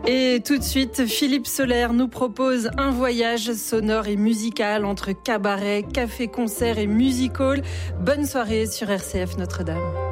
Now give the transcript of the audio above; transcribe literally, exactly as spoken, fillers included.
Et tout de suite, Philippe Soler nous propose un voyage sonore et musical entre cabaret, café-concert et music hall. Bonne soirée sur R C F Notre-Dame.